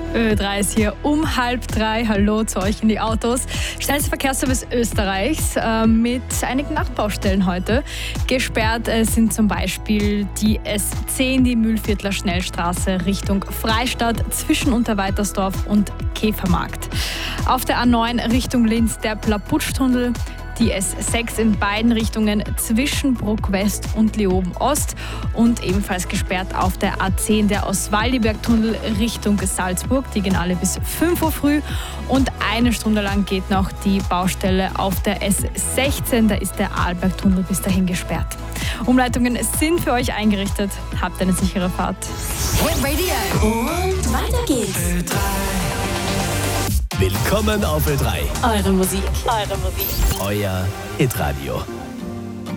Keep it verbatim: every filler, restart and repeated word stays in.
Ö drei ist hier um halb drei. Hallo zu euch in die Autos. Schnellster Verkehrsservice Österreichs äh, mit einigen Nachbaustellen heute. Gesperrt äh, sind zum Beispiel die S zehn, die Mühlviertler Schnellstraße Richtung Freistadt zwischen Unterweitersdorf und Käfermarkt. Auf der A neun Richtung Linz der Plaputschtunnel. Die S sechs in beiden Richtungen zwischen Bruck West und Leoben Ost und ebenfalls gesperrt auf der A zehn der Oswaldiberg-Tunnel Richtung Salzburg. Die gehen alle bis fünf Uhr früh und eine Stunde lang geht noch die Baustelle auf der S sechzehn. Da ist der Arlberg-Tunnel bis dahin gesperrt. Umleitungen sind für euch eingerichtet. Habt eine sichere Fahrt. Hit Radio und weiter geht's. Ö drei. Willkommen auf Ö drei. Eure Musik. Eure Musik. Euer Hitradio.